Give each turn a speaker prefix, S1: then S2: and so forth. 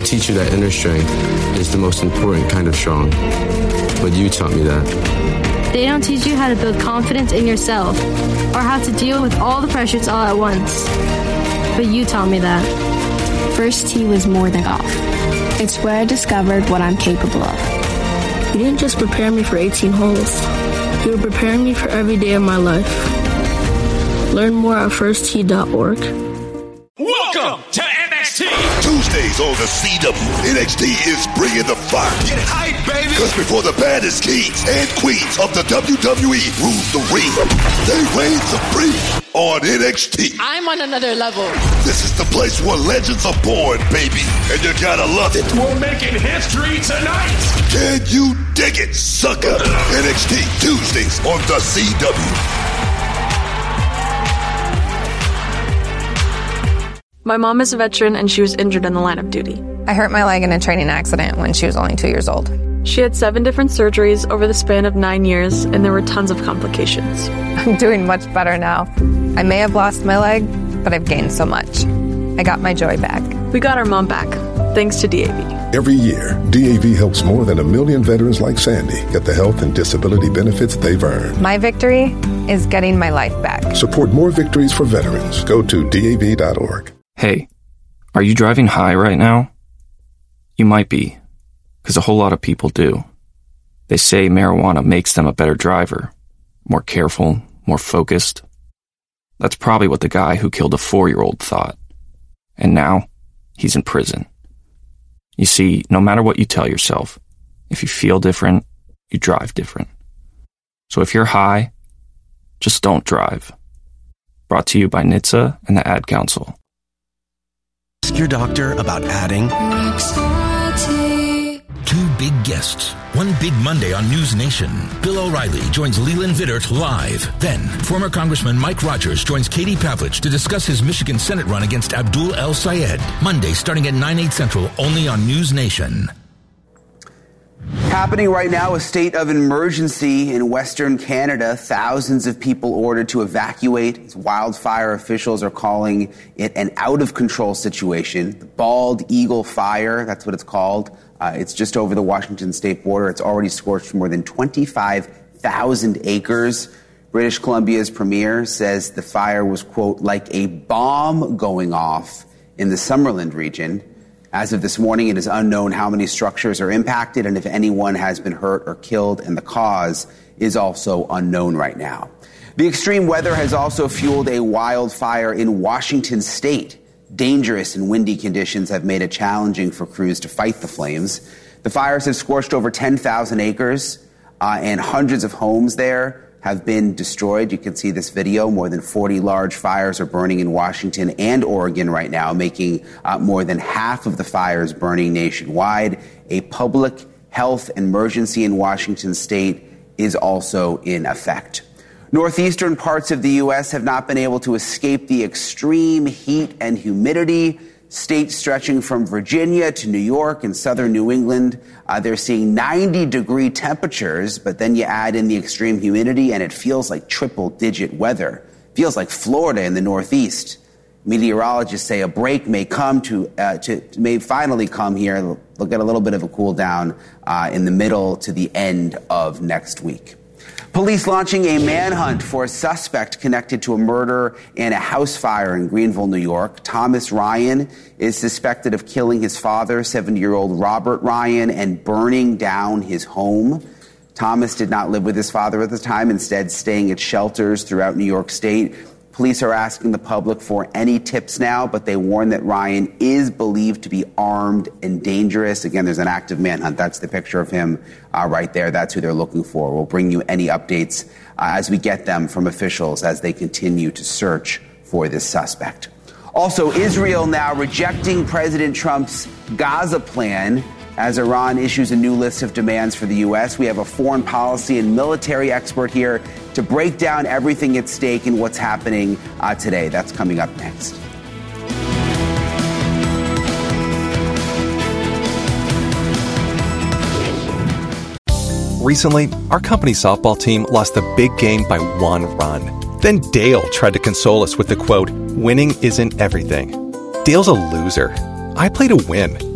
S1: teach you that inner strength is the most important kind of strong. But you taught me that.
S2: They don't teach you how to build confidence in yourself or how to deal with all the pressures all at once. But you taught me that.
S3: First tee was more than golf. It's where I discovered what I'm capable of.
S4: You didn't just prepare me for 18 holes. You were preparing me for every day of my life. Learn more at firsttee.org.
S5: Welcome to NXT.
S6: Tuesdays on the CW, NXT is bringing the fire.
S5: Get hype, baby.
S6: Because before the baddest kings and queens of the WWE rule the ring, they reign supreme on NXT.
S7: I'm on another level.
S6: This is the place where legends are born, baby. And you gotta love it.
S5: We're making history tonight.
S6: Can you dig it, sucker? NXT Tuesdays on the CW.
S8: My mom is a veteran and she was injured in the line of duty.
S9: I hurt my leg in a training accident when she was only 2 years old.
S8: She had 7 different surgeries over the span of 9 years, and there were tons of complications.
S9: I'm doing much better now. I may have lost my leg, but I've gained so much. I got my joy back.
S8: We got our mom back, thanks to DAV.
S10: Every year, DAV helps more than 1 million veterans like Sandy get the health and disability benefits they've earned.
S9: My victory is getting my life back.
S10: Support more victories for veterans. Go to DAV.org.
S11: Hey, are you driving high right now? You might be, because a whole lot of people do. They say marijuana makes them a better driver, more careful, more focused. That's probably what the guy who killed a 4-year-old thought. And now, he's in prison. You see, no matter what you tell yourself, if you feel different, you drive different. So if you're high, just don't drive. Brought to you by NHTSA and the Ad Council.
S12: Ask your doctor about adding
S13: 2 big guests. One big Monday on News Nation. Bill O'Reilly joins Leland Vittert live. Then, former Congressman Mike Rogers joins Katie Pavlich to discuss his Michigan Senate run against Abdul El Sayed. Monday starting at 9/8 Central, only on News Nation.
S14: Happening right now, a state of emergency in Western Canada. Thousands of people ordered to evacuate. As wildfire officials are calling it an out-of-control situation. The Bald Eagle Fire, that's what it's called. It's just over the Washington state border. It's already scorched more than 25,000 acres. British Columbia's premier says the fire was, quote, like a bomb going off in the Summerland region. As of this morning, it is unknown how many structures are impacted and if anyone has been hurt or killed, and the cause is also unknown right now. The extreme weather has also fueled a wildfire in Washington state. Dangerous and windy conditions have made it challenging for crews to fight the flames. The fires have scorched over 10,000 acres, and hundreds of homes there have been destroyed. You can see this video. More than 40 large fires are burning in Washington and Oregon right now, making more than half of the fires burning nationwide. A public health emergency in Washington state is also in effect. Northeastern parts of the U.S. have not been able to escape the extreme heat and humidity. States stretching from Virginia to New York and southern New England, they're seeing 90-degree temperatures, but then you add in the extreme humidity and it feels like triple-digit weather. Feels like Florida in the Northeast. Meteorologists say a break may may finally come here. They'll get a little bit of a cool down in the middle to the end of next week. Police launching a manhunt for a suspect connected to a murder and a house fire in Greenville, New York. Thomas Ryan is suspected of killing his father, 70-year-old Robert Ryan, and burning down his home. Thomas did not live with his father at the time, instead staying at shelters throughout New York State. Police are asking the public for any tips now, but they warn that Ryan is believed to be armed and dangerous. Again, there's an active manhunt. That's the picture of him right there. That's who they're looking for. We'll bring you any updates as we get them from officials as they continue to search for this suspect. Also, Israel now rejecting President Trump's Gaza plan as Iran issues a new list of demands for the U.S. We have a foreign policy and military expert here to break down everything at stake and what's happening today. That's coming up next.
S15: Recently, our company's softball team lost the big game by 1 run. Then Dale tried to console us with the quote, "Winning isn't everything." Dale's a loser. I play to win.